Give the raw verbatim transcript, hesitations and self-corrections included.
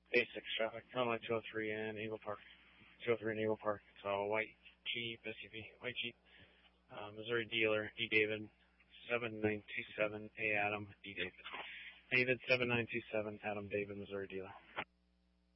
Basic traffic, Illinois two oh three and Eagle Park. two oh three and Eagle Park. So white Jeep, S U V, white Jeep. Uh, Missouri dealer, E. David, seven nine two seven, A. Adam, E. David. David, seven nine two seven, Adam David, Missouri dealer.